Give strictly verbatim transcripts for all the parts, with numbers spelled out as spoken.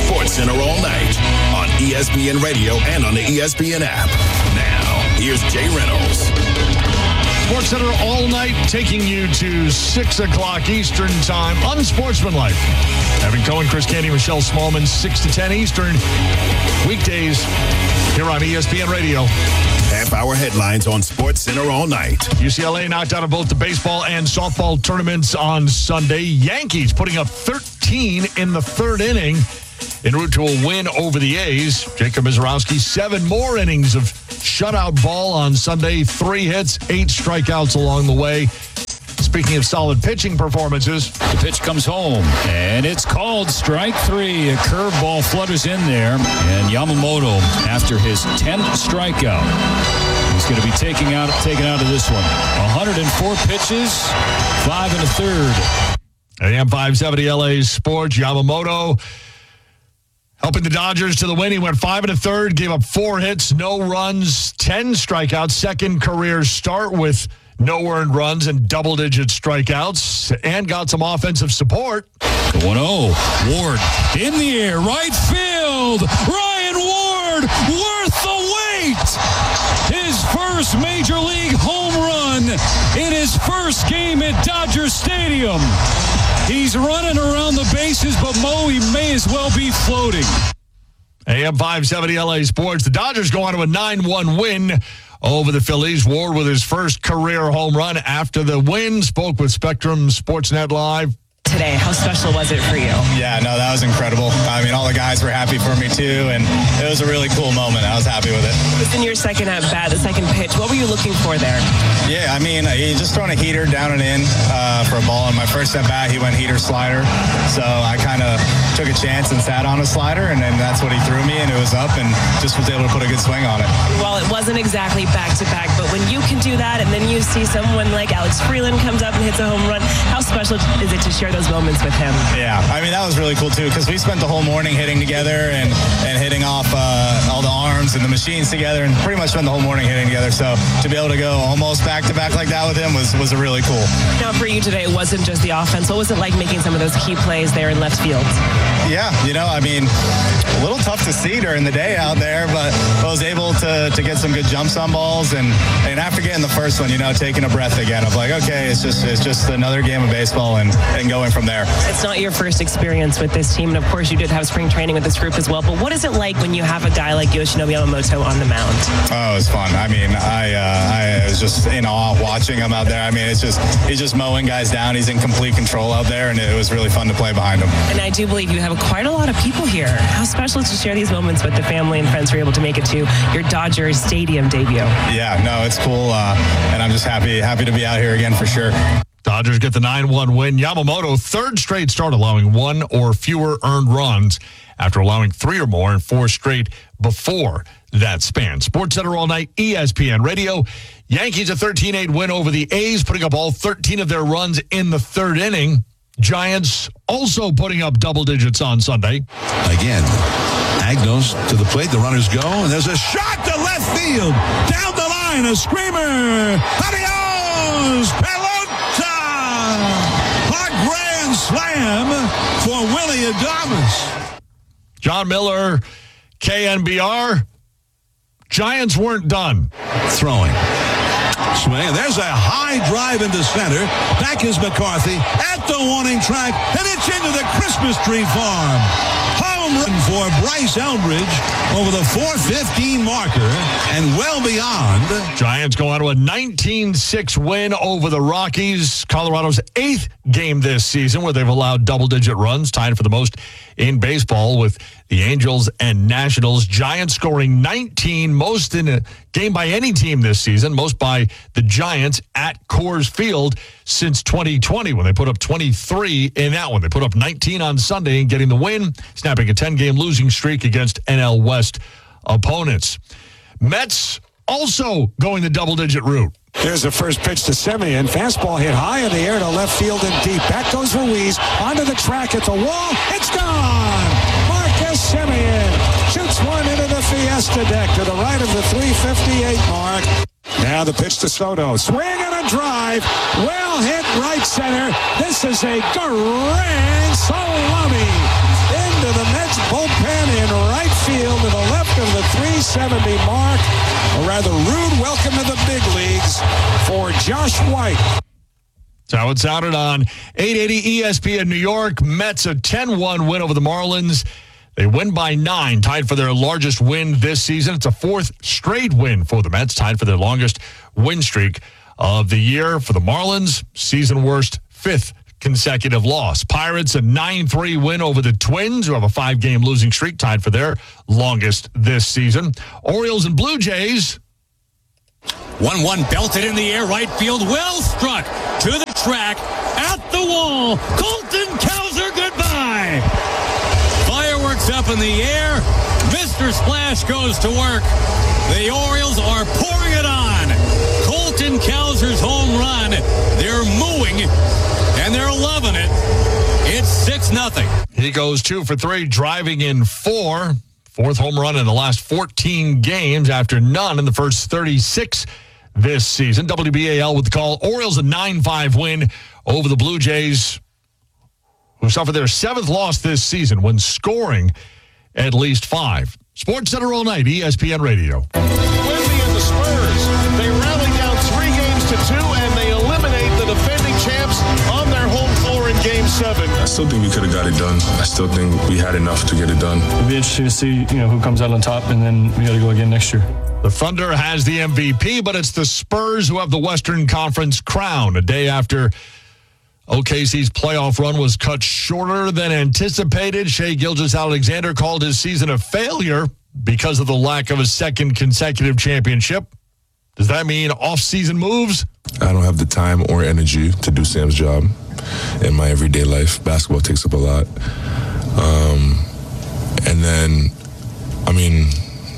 SportsCenter all night on E S P N Radio and on the E S P N app. Now, here's Jay Reynolds. SportsCenter all night, taking you to six o'clock Eastern time, unsportsmanlike. Evan Cohen, Chris Canty, Michelle Smallman, six to ten Eastern. Weekdays here on E S P N Radio. Half-hour headlines on SportsCenter all night. U C L A knocked out of both the baseball and softball tournaments on Sunday. Yankees putting up thirteen in the third inning en route to a win over the A's. Jacob Mizorowski, seven more innings of shutout ball on Sunday. Three hits, eight strikeouts along the way. Speaking of solid pitching performances. The pitch comes home, and it's called strike three. A curveball flutters in there, and Yamamoto, after his tenth strikeout, he's going to be taking out, taken out of this one. one hundred four pitches, five and a third. A M five seventy L A Sports, Yamamoto helping the Dodgers to the win. He went five and a third, gave up four hits, no runs, ten strikeouts. Second career start with no earned runs and double-digit strikeouts, and got some offensive support. one oh, Ward in the air, right field. Ryan Ward, worth the wait. His first Major League home run in his first game at Dodger Stadium. He's running around the bases, but Mo, he may as well be floating. A M five seventy L A Sports. The Dodgers go on to a nine one win over the Phillies. Ward with his first career home run after the win. Spoke with Spectrum Sportsnet Live today. How special was it for you? Yeah, no, that was incredible. I mean, all the guys were happy for me too, and it was a really cool moment. I was happy with it. It was in your second at bat, the second pitch. What were you looking for there? Yeah, I mean, he just throwing a heater down and in uh, for a ball. And my first at bat, he went heater slider. So I kind of took a chance and sat on a slider, and then that's what he threw me, and it was up, and just was able to put a good swing on it. Well, it wasn't exactly back-to-back, but when you can do that, and then you see someone like Alex Freeland comes up and hits a home run, how special is it to share those moments with him? Yeah, I mean, that was really cool too, because we spent the whole morning hitting together and, and hitting off uh, all the arms and the machines together, and pretty much spent the whole morning hitting together. So to be able to go almost back-to-back like that with him was, was a really cool. Now, for you today, it wasn't just the offense. What was it like making some of those key plays there in left field? Yeah, you know, I mean, a little tough to see during the day out there, but I was able to, to get some good jumps on balls, and, and after getting the first one, you know, taking a breath again of like, okay, it's just it's just another game of baseball, and, and going from there. It's not your first experience with this team, and of course you did have spring training with this group as well, but what is it like when you have a guy like Yoshinobu Yamamoto on the mound? Oh, it was fun. I mean, I uh, I was just in awe watching him out there. I mean, it's just he's just mowing guys down. He's in complete control out there, and it was really fun to play behind him. And I do believe you have quite a lot of people here. How special is to share these moments with the family and friends who are able to make it to your Dodgers Stadium debut? Yeah, no, it's cool, uh, and I'm just happy happy to be out here again for sure. Dodgers get the nine one win. Yamamoto, third straight start allowing one or fewer earned runs after allowing three or more in four straight before that span. SportsCenter all night, E S P N Radio. Yankees a thirteen eight win over the A's, putting up all thirteen of their runs in the third inning. Giants also putting up double digits on Sunday. Again, Agnos to the plate. The runners go, and there's a shot to left field. Down the line, a screamer. Adios, Pelota! A grand slam for Willy Adames. John Miller, K N B R. Giants weren't done. Throwing. Swing. There's a high drive into center. Back is McCarthy at the warning track, and it's into the Christmas tree farm. Home run for Bryce Eldridge over the four fifteen marker and well beyond. Giants go on to a nineteen six win over the Rockies. Colorado's eighth game this season where they've allowed double-digit runs, tied for the most in baseball with the Angels and Nationals. Giants scoring nineteen, most in a game by any team this season, most by the Giants at Coors Field since twenty twenty when they put up twenty-three in that one. They put up nineteen on Sunday and getting the win, snapping a ten-game losing streak against N L West opponents. Mets also going the double-digit route. There's the first pitch to Semien. Fastball hit high in the air to left field and deep. Back goes Ruiz. Onto the track at the wall. It's gone! Marcus Semien shoots one into the Fiesta deck to the right of the three fifty-eight mark. Now the pitch to Soto. Swing and a drive. Well hit right center. This is a grand salami into the Mets bullpen. three seventy mark. A rather rude welcome to the big leagues for Josh White. That's how it sounded on eight eighty E S P N New York. Mets a ten one win over the Marlins. They win by nine, tied for their largest win this season. It's a fourth straight win for the Mets, tied for their longest win streak of the year. For the Marlins, season worst fifth consecutive loss. Pirates a nine three win over the Twins, who have a five-game losing streak, tied for their longest this season. Orioles and Blue Jays. one one belted in the air, right field, well struck to the track, at the wall. Colton Cowser, goodbye. Fireworks up in the air. Mister Splash goes to work. The Orioles are pouring it on. Colton Cowser's home run. They're mooing, and they're loving it. It's six nothing. He goes two for three, driving in four. Fourth home run in the last fourteen games after none in the first thirty-six this season. W B A L with the call. Orioles a nine five win over the Blue Jays, who suffered their seventh loss this season when scoring at least five. Sports Center all night, E S P N Radio. Wemby and the Spurs, they rally down three games to two, and they eliminate the defending champs on their home floor in Game seven. I still think we could have got it done. I still think we had enough to get it done. It'll be interesting to see, you know, who comes out on top, and then we got to go again next year. The Thunder has the M V P, but it's the Spurs who have the Western Conference crown. A day after O K C's playoff run was cut shorter than anticipated, Shai Gilgeous-Alexander called his season a failure because of the lack of a second consecutive championship. Does that mean off-season moves? I don't have the time or energy to do Sam's job in my everyday life. Basketball takes up a lot. Um, and then, I mean,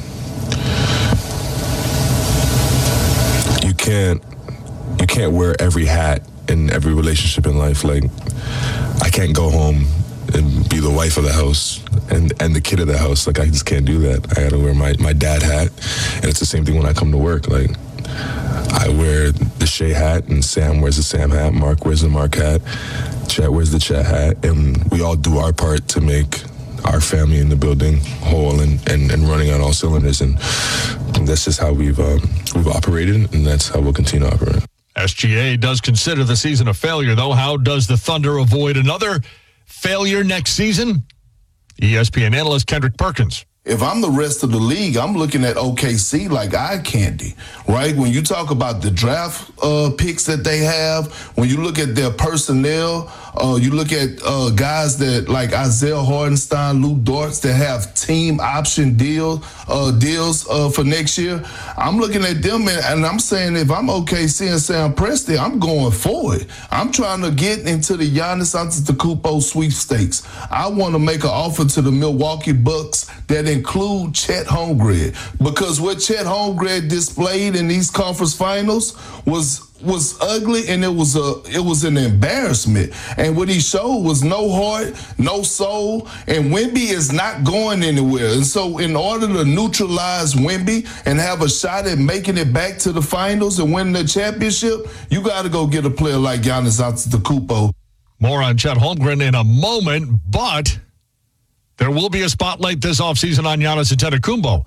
you can't you can't wear every hat in every relationship in life. Like, I can't go home and be the wife of the house and, and the kid of the house. Like, I just can't do that. I gotta wear my, my dad hat. And it's the same thing when I come to work. Like, I wear the Shai hat, and Sam wears the Sam hat, Mark wears the Mark hat, Chet wears the Chet hat, and we all do our part to make our family in the building whole and, and, and running on all cylinders. And that's just how we've um, we've operated, and that's how we'll continue to operate. S G A does consider the season a failure, though. How does the Thunder avoid another failure next season? E S P N analyst Kendrick Perkins. If I'm the rest of the league, I'm looking at O K C like eye candy, right? When you talk about the draft uh, picks that they have, when you look at their personnel, uh, you look at uh, guys that like Isaiah Hartenstein, Lou Dortz, that have team option deal uh, deals uh, for next year. I'm looking at them, and, and I'm saying if I'm O K C and Sam Presti, I'm going forward. I'm trying to get into the Giannis Antetokounmpo sweepstakes. I want to make an offer to the Milwaukee Bucks that include Chet Holmgren, because what Chet Holmgren displayed in these conference finals was was ugly, and it was a it was an embarrassment. And what he showed was no heart, no soul, and Wemby is not going anywhere. And so in order to neutralize Wemby and have a shot at making it back to the finals and winning the championship, you got to go get a player like Giannis Antetokounmpo. More on Chet Holmgren in a moment, but there will be a spotlight this offseason on Giannis Antetokounmpo.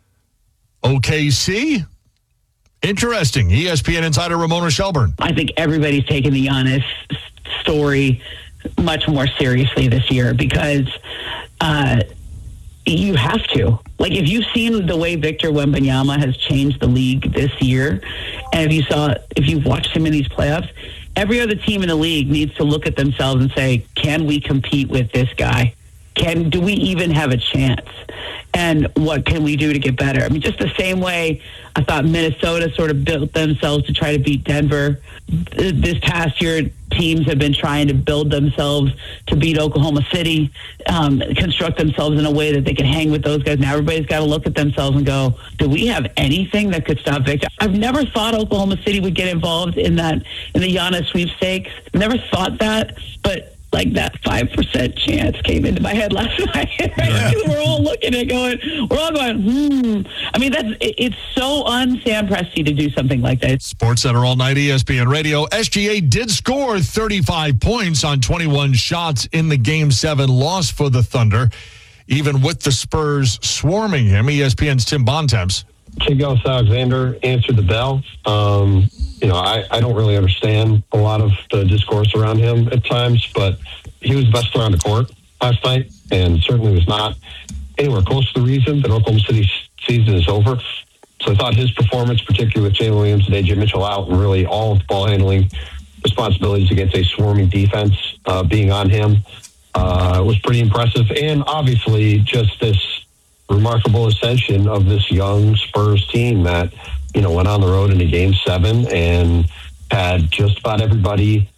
O K C? Interesting. E S P N insider Ramona Shelburne. I think everybody's taking the Giannis story much more seriously this year because uh, you have to. Like, if you've seen the way Victor Wembanyama has changed the league this year, and if you saw, if you've watched him in these playoffs, every other team in the league needs to look at themselves and say, can we compete with this guy? Can do we even have a chance? And what can we do to get better? I mean, just the same way I thought Minnesota sort of built themselves to try to beat Denver. This past year, teams have been trying to build themselves to beat Oklahoma City, um, construct themselves in a way that they can hang with those guys. Now everybody's got to look at themselves and go, do we have anything that could stop Victor? I've never thought Oklahoma City would get involved in that, in the Giannis sweepstakes. Never thought that, but like that five percent chance came into my head last night. Right? Yeah. We're all looking at it going, we're all going, hmm. I mean, that's it, it's so un-Sam Presti to do something like that. Sports Center all night, E S P N Radio. S G A did score thirty-five points on twenty-one shots in the Game seven loss for the Thunder. even with the Spurs swarming him. E S P N's Tim Bontemps. Shai Gilgeous-Alexander answered the bell. Um, you know, I, I don't really understand a lot of the discourse around him at times, but he was the best player on the court last night, and certainly was not anywhere close to the reason that Oklahoma City's season is over. So I thought his performance, particularly with Jalen Williams and A J Mitchell out, and really all of the ball handling responsibilities against a swarming defense uh, being on him, uh, was pretty impressive. And obviously just this remarkable ascension of this young Spurs team that, you know, went on the road into game seven and had just about everybody